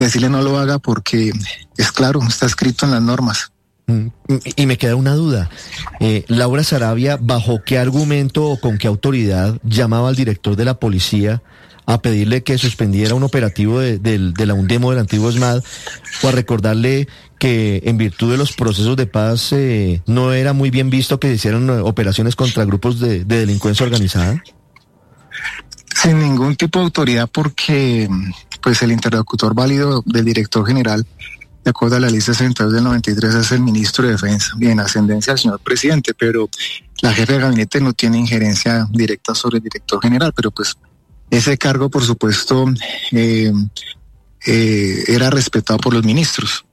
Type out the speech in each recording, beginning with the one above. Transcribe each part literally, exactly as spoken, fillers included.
decirle no lo haga porque es claro, está escrito en las normas. Y me queda una duda. Eh, Laura Saravia, ¿bajo qué argumento o con qué autoridad llamaba al director de la policía a pedirle que suspendiera un operativo de, de, de la UNDEMO del antiguo ESMAD o a recordarle que en virtud de los procesos de paz eh, no era muy bien visto que se hicieran operaciones contra grupos de, de delincuencia organizada? Sin ningún tipo de autoridad, porque pues el interlocutor válido del director general, de acuerdo a la lista sesenta y dos del noventa y tres, es el ministro de Defensa, y en ascendencia al señor presidente, pero la jefe de gabinete no tiene injerencia directa sobre el director general, pero pues ese cargo, por supuesto, eh, eh, era respetado por los ministros.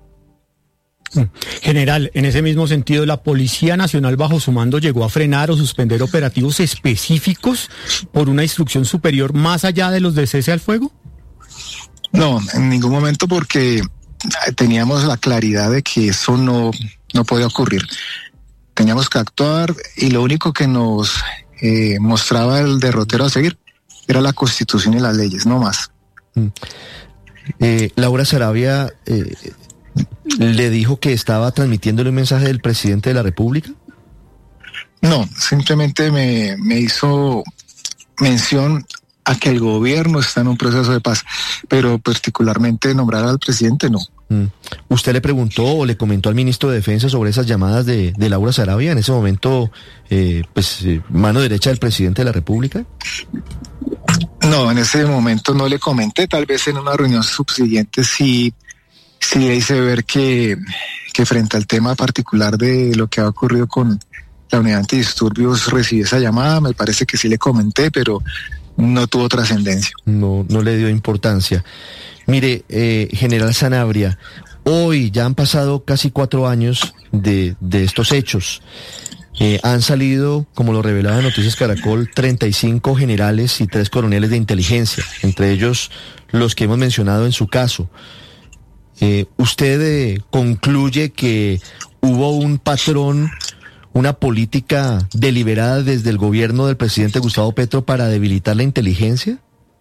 General, en ese mismo sentido, ¿la Policía Nacional bajo su mando llegó a frenar o suspender operativos específicos por una instrucción superior más allá de los de cese al fuego? No, en ningún momento, porque teníamos la claridad de que eso no, no podía ocurrir. Teníamos que actuar y lo único que nos eh, mostraba el derrotero a seguir era la Constitución y las leyes, no más. Eh, Laura Saravia eh, le dijo que estaba transmitiéndole un mensaje del presidente de la República. No, simplemente me, me hizo mención a que el gobierno está en un proceso de paz, pero particularmente nombrar al presidente no. Mm. ¿Usted le preguntó o le comentó al ministro de Defensa sobre esas llamadas de, de Laura Saravia, en ese momento, eh, pues, eh, mano derecha del presidente de la República? No, en ese momento no le comenté, tal vez en una reunión subsiguiente sí, sí le hice ver que, que frente al tema particular de lo que ha ocurrido con la unidad antidisturbios recibí esa llamada, me parece que sí le comenté, pero no tuvo trascendencia. No, no le dio importancia. Mire, eh, General Sanabria, hoy ya han pasado casi cuatro años de, de estos hechos. Eh, han salido, como lo revelaba Noticias Caracol, treinta y cinco generales y tres coroneles de inteligencia, entre ellos los que hemos mencionado en su caso. Eh, ¿Usted eh, concluye que hubo un patrón, una política deliberada desde el gobierno del presidente Gustavo Petro para debilitar la inteligencia?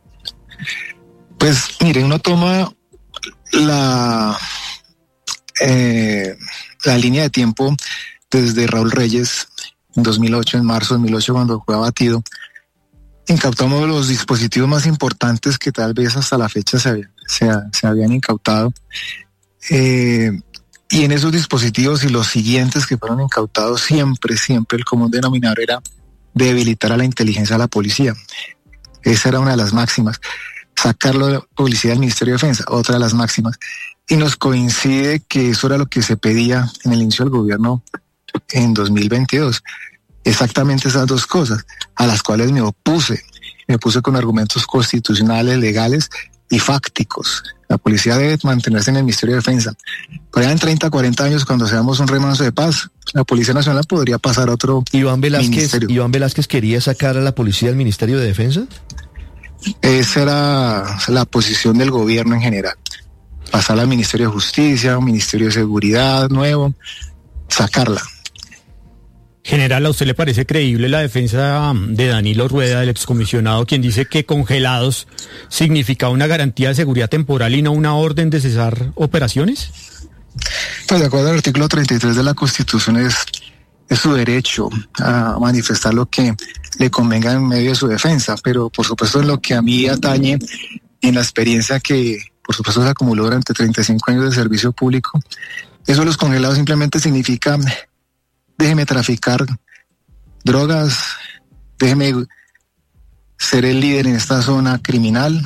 Pues mire, uno toma la, eh, la línea de tiempo desde Raúl Reyes, en dos mil ocho, en marzo de dos mil ocho, cuando fue abatido. Incautamos los dispositivos más importantes que tal vez hasta la fecha se, había, se, se habían incautado. Eh, y en esos dispositivos y los siguientes que fueron incautados, siempre, siempre el común denominador era debilitar a la inteligencia de la policía. Esa era una de las máximas. Sacarlo de la policía del Ministerio de Defensa, otra de las máximas. Y nos coincide que eso era lo que se pedía en el inicio del gobierno en dos mil veintidós. Exactamente esas dos cosas, a las cuales me opuse. Me opuse con argumentos constitucionales, legales y fácticos. La policía debe mantenerse en el Ministerio de Defensa. Pero ya en treinta, cuarenta años, cuando seamos un remanso de paz, la Policía Nacional podría pasar a otro Iván Velázquez, ministerio. ¿Iván Velázquez quería sacar a la policía del Ministerio de Defensa? Esa era la posición del gobierno en general. Pasarla al Ministerio de Justicia, un Ministerio de Seguridad nuevo, sacarla. General, ¿a usted le parece creíble la defensa de Danilo Rueda, el excomisionado, quien dice que congelados significa una garantía de seguridad temporal y no una orden de cesar operaciones? Pues de acuerdo al artículo treinta y tres de la Constitución es, es su derecho a manifestar lo que le convenga en medio de su defensa, pero por supuesto en lo que a mí atañe, en la experiencia que por supuesto se acumuló durante treinta y cinco años de servicio público, eso de los congelados simplemente significa: déjeme traficar drogas, déjeme ser el líder en esta zona criminal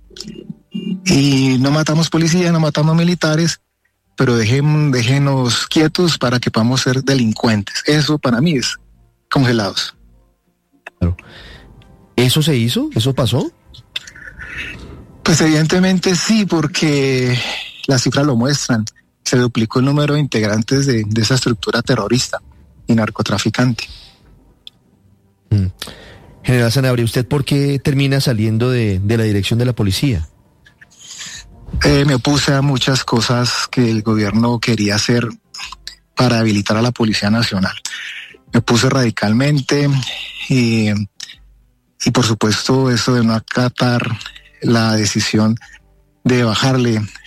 y no matamos policía, no matamos militares, pero dejen, déjenos quietos para que podamos ser delincuentes. Eso para mí es congelados. Claro. ¿Eso se hizo? ¿Eso pasó? Pues evidentemente sí, porque las cifras lo muestran. Se duplicó el número de integrantes de, de esa estructura terrorista y narcotraficante. Mm. General Sanabria, ¿usted por qué termina saliendo de, de la dirección de la policía? Eh, me opuse a muchas cosas que el gobierno quería hacer para habilitar a la Policía Nacional. Me opuse radicalmente y, y por supuesto eso de no acatar la decisión de bajarle